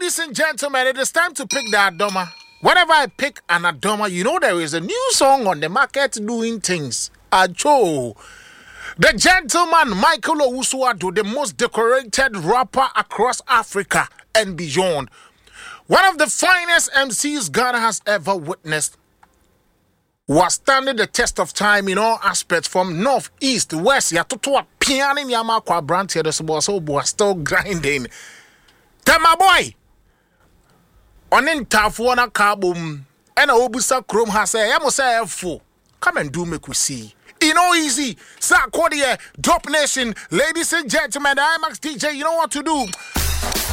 ladies and gentlemen, it is time to pick the Adoma. Whenever I pick an Adoma, you know there is a new song on the market doing things. Acho. The gentleman Michael Owusu-Addo, the most decorated rapper across Africa and beyond. One of the finest MCs Ghana has ever witnessed. Was standing the test of time in all aspects from north, east, west. Yatotoa piano yama kwa brand here. So still grinding. Tell my boy. Onin tafuana kabum. And a obusa chrome has say, I must say, come and do make we see. You know, easy. Sarkodie, Dope Nation, ladies and gentlemen, the IMAX DJ, you know what to do.